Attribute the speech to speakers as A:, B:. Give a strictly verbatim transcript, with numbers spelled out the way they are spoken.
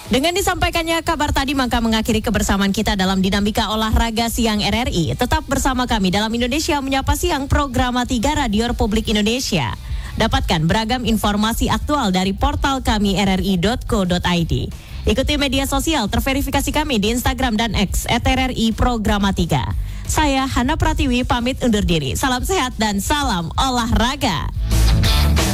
A: Dengan disampaikannya kabar tadi, maka mengakhiri kebersamaan kita dalam Dinamika Olahraga Siang R R I. Tetap bersama kami dalam Indonesia Menyapa Siang, program tiga Radio Republik Indonesia. Dapatkan beragam informasi aktual dari portal kami r r i dot co dot i d. Ikuti media sosial terverifikasi kami di Instagram dan X et r r i Programa tiga. Saya Hana Pratiwi pamit undur diri. Salam sehat dan salam olahraga.